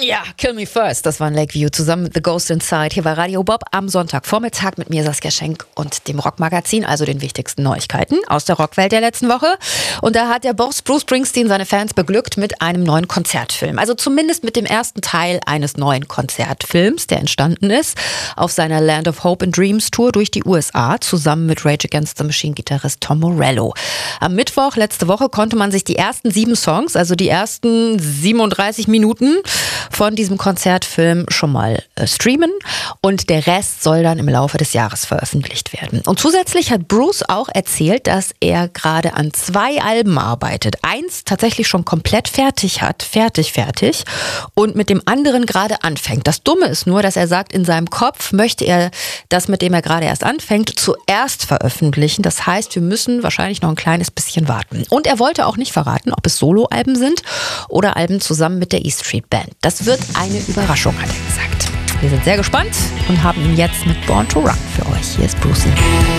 Ja, Kill Me First, das war in Lakeview zusammen mit The Ghost Inside. Hier war Radio Bob am Sonntagvormittag mit mir, Saskia Schenk, und dem Rockmagazin, also den wichtigsten Neuigkeiten aus der Rockwelt der letzten Woche. Und da hat der Boss Bruce Springsteen seine Fans beglückt mit einem neuen Konzertfilm. Also zumindest mit dem ersten Teil eines neuen Konzertfilms, der entstanden ist auf seiner Land of Hope and Dreams Tour durch die USA, zusammen mit Rage Against the Machine-Gitarrist Tom Morello. Am Mittwoch letzte Woche konnte man sich die ersten 7 Songs, also die ersten 37 Minuten von diesem Konzertfilm schon mal streamen, und der Rest soll dann im Laufe des Jahres veröffentlicht werden. Und zusätzlich hat Bruce auch erzählt, dass er gerade an 2 Alben arbeitet. Eins tatsächlich schon komplett fertig hat, fertig, und mit dem anderen gerade anfängt. Das Dumme ist nur, dass er sagt, in seinem Kopf möchte er das, mit dem er gerade erst anfängt, zuerst veröffentlichen. Das heißt, wir müssen wahrscheinlich noch ein kleines bisschen warten. Und er wollte auch nicht verraten, ob es Soloalben sind oder Alben zusammen mit der E Street Band. Das wird eine Überraschung, hat er gesagt. Wir sind sehr gespannt und haben ihn jetzt mit Born to Run für euch. Hier ist Bruce.